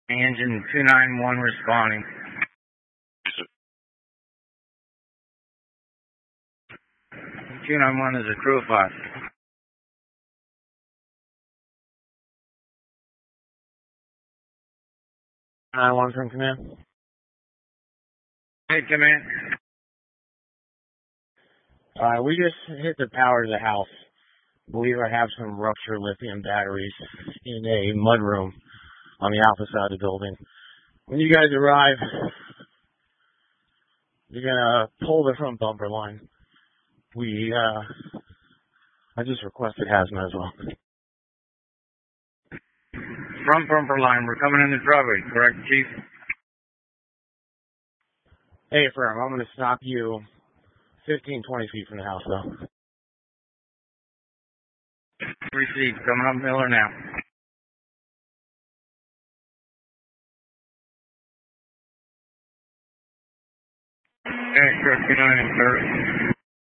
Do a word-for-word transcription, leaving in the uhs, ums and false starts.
Engine two nine one responding. two nine one is a crew of five. nine one from command. Hey, command. Uh, we just hit the power to the house. Believe I have some ruptured lithium batteries in a mudroom on the alpha side of the building. When you guys arrive, you're gonna pull the front bumper line. We, uh, I just requested hazmat as well. Front bumper line, we're coming in the driveway, correct, Chief? Hey, firm, I'm gonna stop you fifteen, twenty feet from the house, though. Received, coming up Miller now. Okay, correct, good night, sir.